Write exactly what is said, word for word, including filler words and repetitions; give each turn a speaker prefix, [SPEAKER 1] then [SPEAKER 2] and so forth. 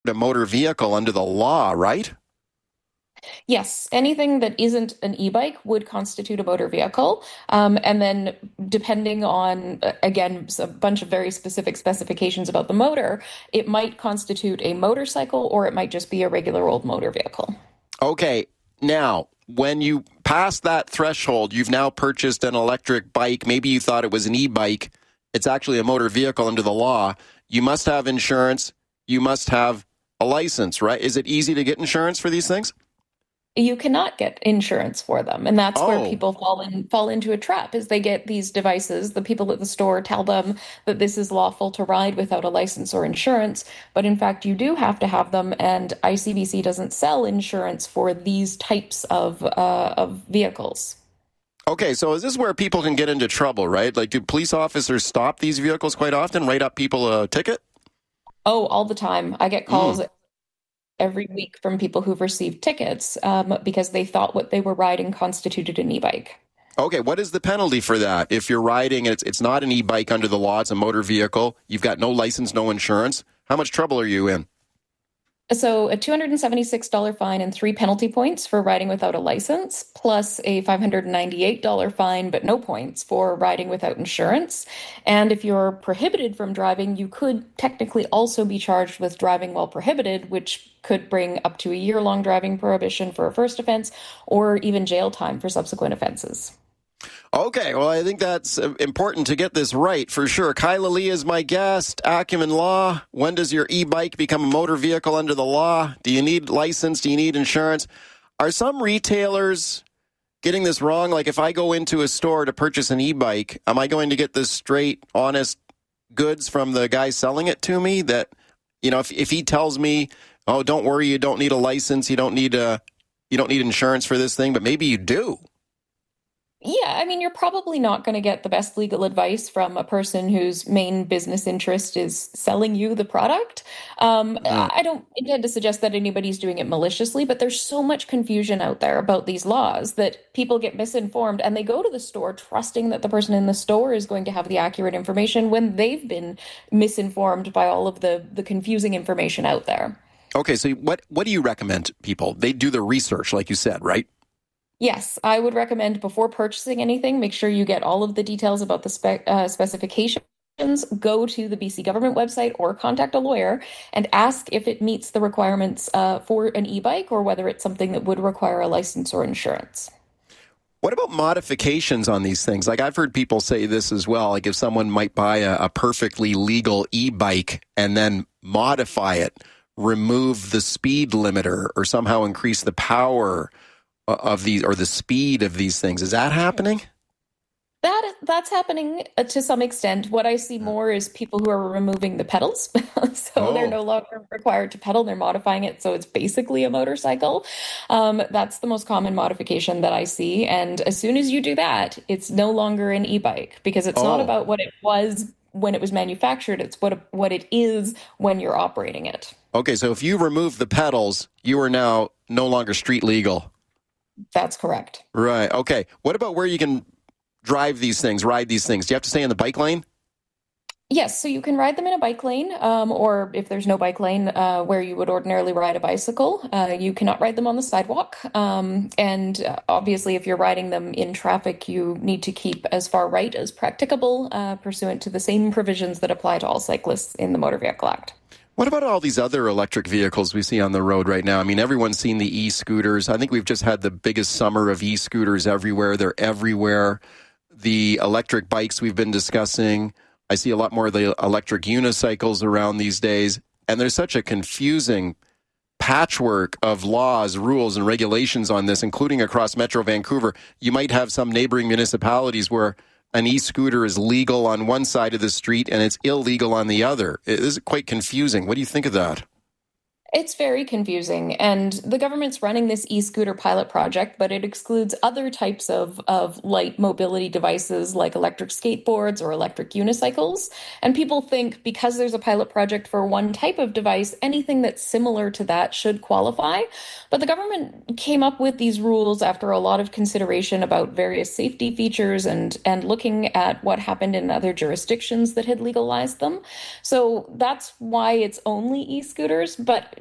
[SPEAKER 1] a motor vehicle under the law, right?
[SPEAKER 2] Yes, anything that isn't an e-bike would constitute a motor vehicle. Um, and then, depending on, uh, again, a bunch of very specific specifications about the motor, it might constitute a motorcycle or it might just be a regular old motor vehicle.
[SPEAKER 1] Okay, now, when you pass that threshold, you've now purchased an electric bike. Maybe you thought it was an e-bike. It's actually a motor vehicle under the law. You must have insurance. You must have a license, right? Is it easy to get insurance for these things?
[SPEAKER 2] You cannot get insurance for them, and that's where
[SPEAKER 1] Oh,
[SPEAKER 2] people fall in fall into a trap is they get these devices. The people at the store tell them that this is lawful to ride without a license or insurance, but in fact you do have to have them, and I C B C doesn't sell insurance for these types of uh, of vehicles.
[SPEAKER 1] okay. So is this where people can get into trouble, right? Like, do police officers stop these vehicles quite often, write up people a ticket?
[SPEAKER 2] Oh, all the time. I get
[SPEAKER 1] Mm.
[SPEAKER 2] calls every week from people who've received tickets um, because they thought what they were riding constituted an e-bike.
[SPEAKER 1] Okay, what is the penalty for that? If you're riding, it's it's not an e-bike under the law, it's a motor vehicle. You've got no license, no insurance. How much trouble are you in?
[SPEAKER 2] So a two hundred seventy-six dollars fine and three penalty points for riding without a license, plus a five hundred ninety-eight dollars fine but no points for riding without insurance. And if you're prohibited from driving, you could technically also be charged with driving while prohibited, which could bring up to a year-long driving prohibition for a first offense or even jail time for subsequent offenses.
[SPEAKER 1] Okay, well, I think that's uh, important to get this right for sure. Kyla Lee is my guest. Acumen Law. When does your e-bike become a motor vehicle under the law? Do you need license? Do you need insurance? Are some retailers getting this wrong? Like, if I go into a store to purchase an e-bike, am I going to get the straight, honest goods from the guy selling it to me? That, you know, if if he tells me, "Oh, don't worry, you don't need a license, you don't need a, you don't need insurance for this thing," but maybe you do.
[SPEAKER 2] Yeah, I mean, you're probably not going to get the best legal advice from a person whose main business interest is selling you the product. Um, I don't intend to suggest that anybody's doing it maliciously, but there's so much confusion out there about these laws that people get misinformed and they go to the store trusting that the person in the store is going to have the accurate information when they've been misinformed by all of the, the confusing information out there.
[SPEAKER 1] Okay, so what what do you recommend to people? They do the research, like you said, right?
[SPEAKER 2] Yes, I would recommend before purchasing anything, make sure you get all of the details about the spec uh, specifications. Go to the B C government website or contact a lawyer and ask if it meets the requirements uh, for an e-bike or whether it's something that would require a license or insurance.
[SPEAKER 1] What about modifications on these things? Like, I've heard people say this as well. Like, if someone might buy a, a perfectly legal e-bike and then modify it, remove the speed limiter or somehow increase the power of these or the speed of these things. Is that happening?
[SPEAKER 2] That that's happening uh, to some extent. What I see more is people who are removing the pedals. So they're
[SPEAKER 1] Oh,
[SPEAKER 2] no longer required to pedal, they're modifying it so it's basically a motorcycle. Um, that's the most common modification that I see. And as soon as you do that, it's no longer an e-bike because it's not
[SPEAKER 1] oh.
[SPEAKER 2] about what it was when it was manufactured, it's what what it is when you're operating it.
[SPEAKER 1] Okay, so if you remove the pedals, you are now no longer street legal.
[SPEAKER 2] That's correct.
[SPEAKER 1] Right. Okay. What about where you can drive these things, ride these things? Do you have to stay in the bike lane?
[SPEAKER 2] Yes, so you can ride them in a bike lane, um, or if there's no bike lane uh, where you would ordinarily ride a bicycle, uh, you cannot ride them on the sidewalk. Um, and uh, obviously, if you're riding them in traffic, you need to keep as far right as practicable, uh, pursuant to the same provisions that apply to all cyclists in the Motor Vehicle Act.
[SPEAKER 1] What about all these other electric vehicles we see on the road right now? I mean, everyone's seen the e-scooters. I think we've just had the biggest summer of e-scooters everywhere. They're everywhere. The electric bikes we've been discussing. I see a lot more of the electric unicycles around these days. And there's such a confusing patchwork of laws, rules, and regulations on this, including across Metro Vancouver. You might have some neighboring municipalities where an e-scooter is legal on one side of the street and it's illegal on the other. It is quite confusing. What do you think of that?
[SPEAKER 2] It's very confusing, and the government's running this e-scooter pilot project, but it excludes other types of, of light mobility devices like electric skateboards or electric unicycles. And people think because there's a pilot project for one type of device, anything that's similar to that should qualify. But the government came up with these rules after a lot of consideration about various safety features and, and looking at what happened in other jurisdictions that had legalized them. So that's why it's only e-scooters, but